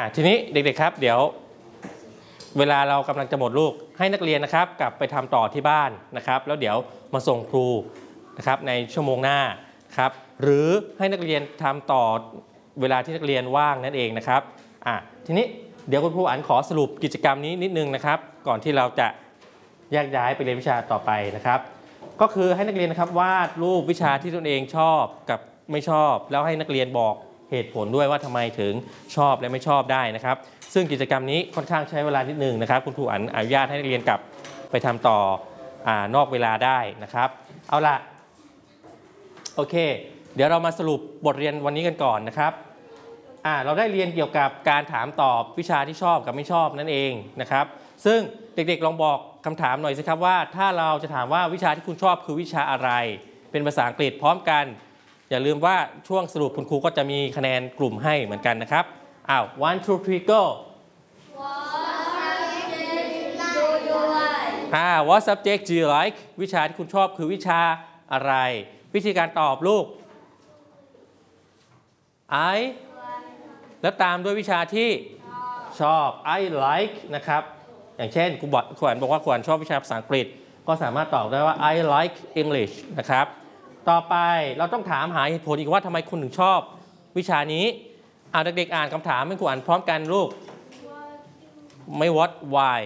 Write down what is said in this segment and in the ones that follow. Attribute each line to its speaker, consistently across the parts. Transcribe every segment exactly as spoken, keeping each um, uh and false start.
Speaker 1: ทีนี้เด็กๆครับเดี๋ยวเวลาเรากำลังจะหมดลูกให้นักเรียนนะครับกลับไปทำต่อที่บ้านนะครับแล้วเดี๋ยวมาส่งครูนะครับในชั่วโมงหน้าครับหรือให้นักเรียนทำต่อเวลาที่นักเรียนว่างนั่นเองนะครับอ่ะทีนี้เดี๋ยวคุณครูอั๋นขอสรุปกิจกรรมนี้นิดนึงนะครับก่อนที่เราจะแยกย้ายไปเรียนวิชาต่อไปนะครับก็คือให้นักเรียนนะครับวาดรูปวิชาที่ตนเองชอบกับไม่ชอบแล้วให้นักเรียนบอกเหตุผลด้วยว่าทำไมถึงชอบและไม่ชอบได้นะครับซึ่งกิจกรรมนี้ค่อนข้างใช้เวลานิดนึงนะครับคุณครูอั๋นอนุญาตให้นักเรียนกลับไปทำต่ออ่านอกเวลาได้นะครับเอาล่ะโอเคเดี๋ยวเรามาสรุปบทเรียนวันนี้กันก่อนนะครับอ่าเราได้เรียนเกี่ยวกับการถามตอบวิชาที่ชอบกับไม่ชอบนั่นเองนะครับซึ่งเด็กๆลองบอกคำถามหน่อยสิครับว่าถ้าเราจะถามว่าวิชาที่คุณชอบคือวิชาอะไรเป็นภาษาอังกฤษพร้อมกันอย่าลืมว่าช่วงสรุปคุณครูก็จะมีคะแนนกลุ่มให้เหมือนกันนะครับอ้าว one two three goอ่า what subject do you like วิชาที่คุณชอบคือวิชาอะไรวิธีการตอบลูก I แล้วตามด้วยวิชาที่ชอบ I like นะครับอย่างเช่นครูบอกครูอั๋นบอกว่าครูอั๋นชอบวิชาภาษาอังกฤษก็สามารถตอบได้ว่า I like English นะครับต่อไปเราต้องถามหาเหตุผลอีกว่าทำไมคุณถึงชอบวิชานี้อ่าเด็กๆอ่านคำถามให้ครูอั๋นพร้อมกันลูกไม่ what why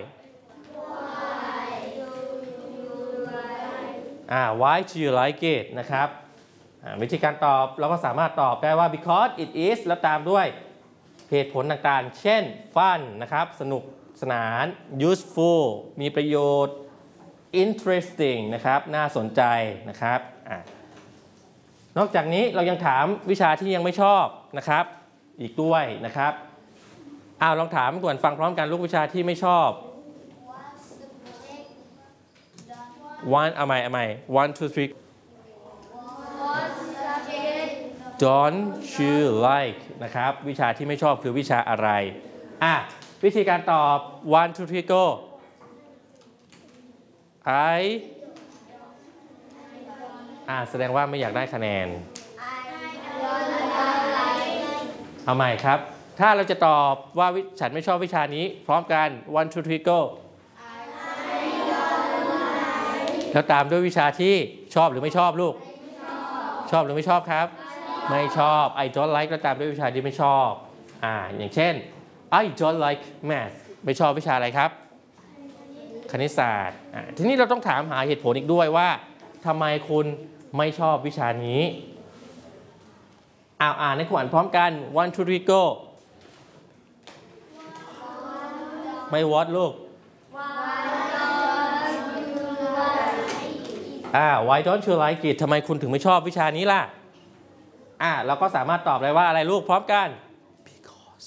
Speaker 1: อ่า why do you like it นะครับวิธีการตอบเราก็สามารถตอบได้ว่า because it is แล้วตามด้วยเหตุผลต่างๆเช่น fun นะครับสนุกสนาน useful มีประโยชน์ interesting นะครับน่าสนใจนะครับนอกจากนี้เรายังถามวิชาที่ยังไม่ชอบนะครับอีกด้วยนะครับอ้าวลองถามก่อนฟังพร้อมกันลูกวิชาที่ไม่ชอบ one เอาใหม่เอาใหม่ one two three don't you like นะครับวิชาที่ไม่ชอบคือวิชาอะไรอ่ะวิธีการตอบ one two three go I อ่ะแสดงว่าไม่อยากได้คะแนนเอาใหม่ครับถ้าเราจะตอบว่าฉันไม่ชอบวิชานี้พร้อมกัน one two three go แล้วตามด้วยวิชาที่ชอบหรือไม่ชอบลูกชอบหรือไม่ชอบครับไม่ชอบ I don't like แล้วตามด้วยวิชาที่ไม่ชอบอ่าอย่างเช่น I don't like math ไม่ชอบวิชาอะไรครับคณิตศาสตร์อ่าทีนี้เราต้องถามหาเหตุผลอีกด้วยว่าทำไมคุณไม่ชอบวิชานี้อ่าอ่านในขวัญพร้อมกัน one two three go ไม่ what ลูกอ่า why don't you like it ทำไมคุณถึงไม่ชอบวิชานี้ล่ะอ่าเราก็สามารถตอบได้ว่าอะไรลูกพร้อมกัน because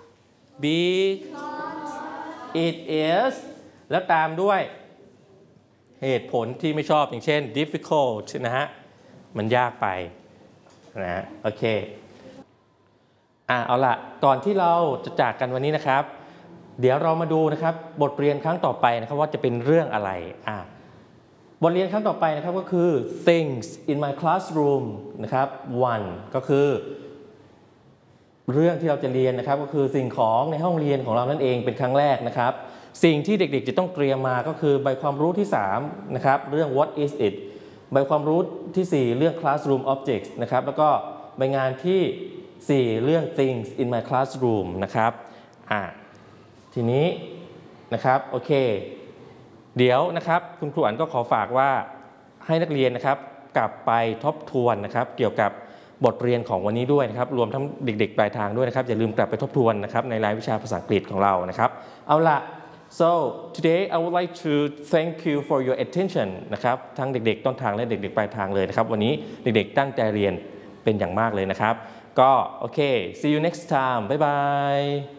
Speaker 1: because it is แล้วตามด้วยเหตุผลที่ไม่ชอบอย่างเช่น difficult นะฮะมันยากไปนะโอเคอ่าเอาละก่อนที่เราจะจากกันวันนี้นะครับเดี๋ยวเรามาดูนะครับบทเรียนครั้งต่อไปนะครับว่าจะเป็นเรื่องอะไรอ่าบทเรียนครั้งต่อไปนะครับก็คือ things in my classroom นะครับ one ก็คือเรื่องที่เราจะเรียนนะครับก็คือสิ่งของในห้องเรียนของเรานั่นเองเป็นครั้งแรกนะครับสิ่งที่เด็กๆจะต้องเตรียมมาก็คือใบความรู้ที่สามนะครับเรื่อง what is it ใบความรู้ที่สี่เรื่อง classroom objects นะครับแล้วก็ใบงานที่สี่เรื่อง things in my classroom นะครับอ่าทีนี้นะครับโอเคเดี๋ยวนะครับคุณครูอั๋นก็ขอฝากว่าให้นักเรียนนะครับกลับไปทบทวนนะครับเกี่ยวกับบทเรียนของวันนี้ด้วยนะครับรวมทั้งเด็กๆปลายทางด้วยนะครับอย่าลืมกลับไปทบทวนนะครับในรายวิชาภาษาอังกฤษของเรานะครับเอาล่ะ so today I would like to thank you for your attention นะครับทั้งเด็กๆต้นทางและเด็กๆปลายทางเลยนะครับวันนี้เด็กๆตั้งใจเรียนเป็นอย่างมากเลยนะครับก็โอเค see you next time bye bye